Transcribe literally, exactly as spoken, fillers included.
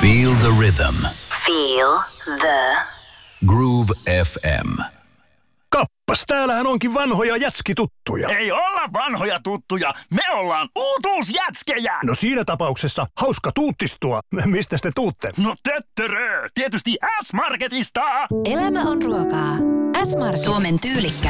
Feel the rhythm. Feel the Groove F M. Kappas, täällähän onkin vanhoja jätskituttuja. Ei olla vanhoja tuttuja, me ollaan uutuusjätskejä! No siinä tapauksessa hauska tuuttistua. Mistä te tuutte? No töttörö, tietysti S-Marketista! Elämä on ruokaa. S-Market. Suomen tyylikkäin